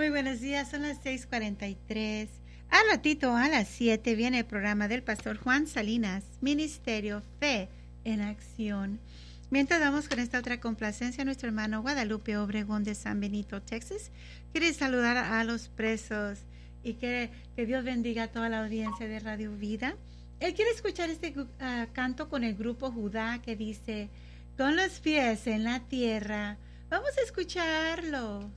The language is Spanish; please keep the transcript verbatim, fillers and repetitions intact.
Muy buenos días, son las seis cuarenta y tres. Al ratito, a las siete, viene el programa del pastor Juan Salinas, Ministerio Fe en Acción. Mientras vamos con esta otra complacencia, nuestro hermano Guadalupe Obregón de San Benito, Texas, quiere saludar a los presos y quiere que Dios bendiga a toda la audiencia de Radio Vida. Él quiere escuchar este uh, canto con el grupo Judá que dice, con los pies en la tierra. Vamos a escucharlo.